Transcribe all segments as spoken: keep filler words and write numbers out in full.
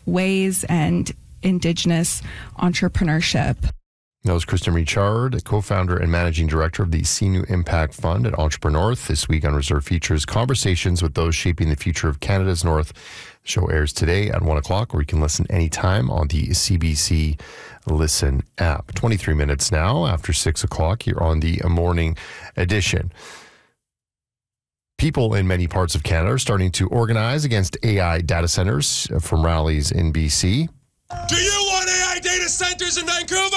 ways and Indigenous entrepreneurship. That was Kristen Richard, co-founder and managing director of the Sinu Impact Fund at Entreprenorth. This week on Reserve features conversations with those shaping the future of Canada's North. The show airs today at one o'clock, or you can listen anytime on the C B C Listen app. twenty-three minutes now after six o'clock here on the morning edition. People in many parts of Canada are starting to organize against A I data centers from rallies in B C. Do you want A I data centers in Vancouver?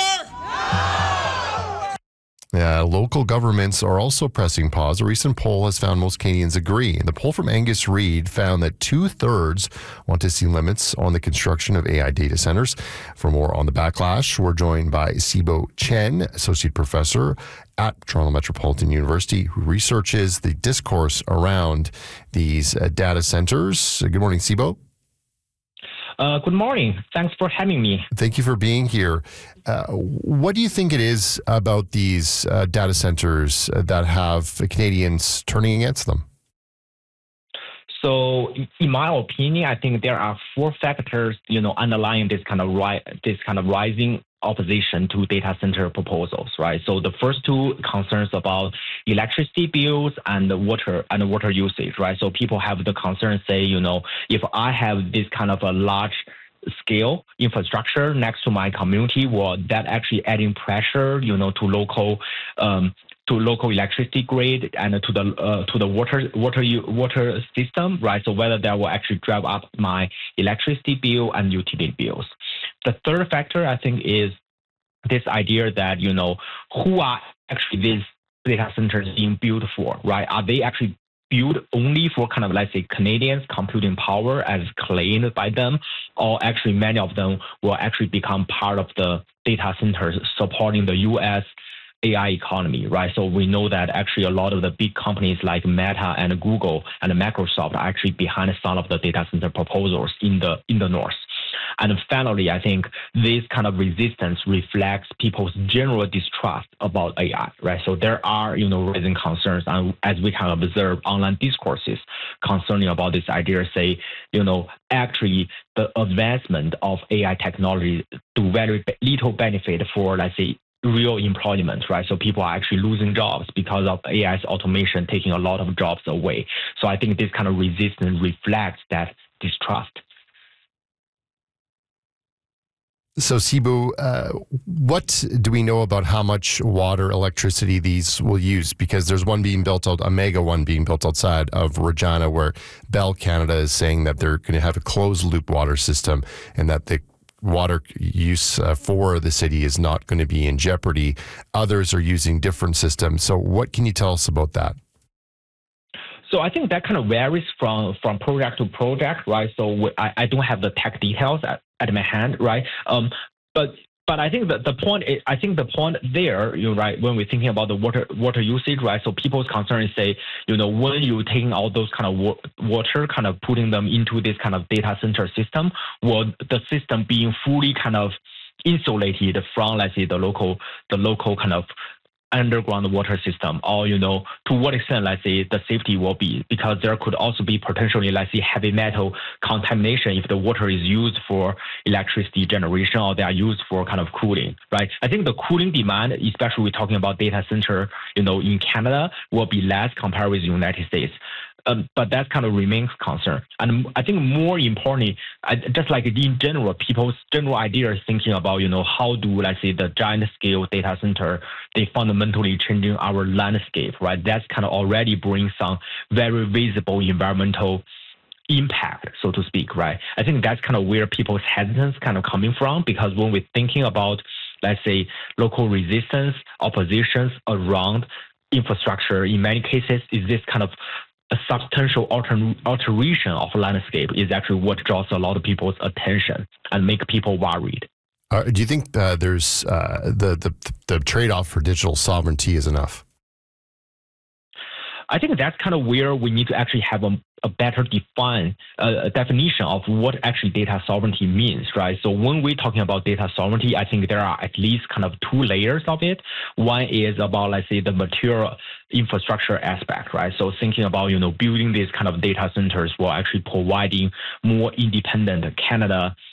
Uh, local governments are also pressing pause. A recent poll has found most Canadians agree. The poll from Angus Reid found that two-thirds want to see limits on the construction of A I data centers. For more on the backlash, we're joined by Sibo Chen, associate professor at Toronto Metropolitan University, who researches the discourse around these uh, data centers. Good morning, Sibo. Uh, good morning. Thanks for having me. Thank you for being here. Uh, what do you think it is about these uh, data centers that have Canadians turning against them? So, in my opinion, I think there are four factors, you know, underlying this kind of ri- this kind of rising opposition to data center proposals, right? So the first two concerns about electricity bills and water and water usage, right? So people have the concern, say, you know, if I have this kind of a large scale infrastructure next to my community, will that actually adding pressure, you know, to local um, to local electricity grid and to the uh, to the water water water system, right? So whether that will actually drive up my electricity bill and utility bills. The third factor, I think, is this idea that, you know, who are actually these data centers being built for, right? Are they actually built only for kind of, let's say, Canadians' computing power as claimed by them, or actually many of them will actually become part of the data centers supporting the U S A I economy, right? So we know that actually a lot of the big companies like Meta and Google and Microsoft are actually behind some of the data center proposals in the in the North. And finally, I think this kind of resistance reflects people's general distrust about A I, right? So there are, you know, rising concerns, and as we can observe online discourses concerning about this idea, say, you know, actually the advancement of A I technology do very little benefit for, let's say, real employment, right? So people are actually losing jobs because of A I's automation taking a lot of jobs away. So I think this kind of resistance reflects that distrust. So, Sibu, uh, what do we know about how much water, electricity these will use? Because there's one being built out, a mega one being built outside of Regina, where Bell Canada is saying that they're going to have a closed loop water system and that the water use uh, for the city is not going to be in jeopardy. Others are using different systems. So what can you tell us about that? So I think that kind of varies from, from project to project, right? So I, I don't have the tech details at, at my hand, right? Um, but but I think that the point is, I think the point there, you know, right, when we're thinking about the water water usage, right? So people's concern is, say, you know, when you're taking all those kind of wa- water, kind of putting them into this kind of data center system, will the system being fully kind of insulated from, let's say, the local the local kind of underground water system, or, you know, to what extent, let's say, the safety will be, because there could also be potentially, let's say, heavy metal contamination if the water is used for electricity generation or they are used for kind of cooling, right? I think the cooling demand, especially we're talking about data center, you know, in Canada, will be less compared with the United States. Um, but that kind of remains concern. And I think more importantly, I, just like in general, people's general idea is thinking about, you know, how do, let's say, the giant scale data center, they fundamentally changing our landscape, right? That's kind of already brings some very visible environmental impact, so to speak, right? I think that's kind of where people's hesitance kind of coming from, because when we're thinking about, let's say, local resistance, oppositions around infrastructure, in many cases, is this kind of a substantial alter- alteration of landscape is actually what draws a lot of people's attention and make people worried. Uh, do you think uh, there's uh, the, the the trade-off for digital sovereignty is enough? I think that's kind of where we need to actually have a, a better define uh, definition of what actually data sovereignty means, right? So when we're talking about data sovereignty, I think there are at least kind of two layers of it. One is about, let's say, the material infrastructure aspect, right? So thinking about, you know, building these kind of data centers while actually providing more independent Canada